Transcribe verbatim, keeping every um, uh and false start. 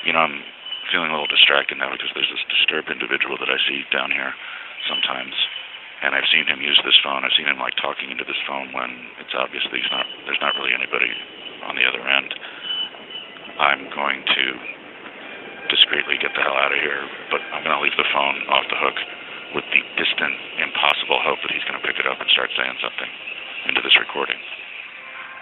you know, I'm feeling a little distracted now because there's this disturbed individual that I see down here sometimes, and I've seen him use this phone. I've seen him like talking into this phone when it's obvious that he's not. There's not really anybody on the other end. I'm going to discreetly get the hell out of here, but I'm going to leave the phone off the hook with the distant, impossible hope that he's going to pick it up and start saying something into this recording.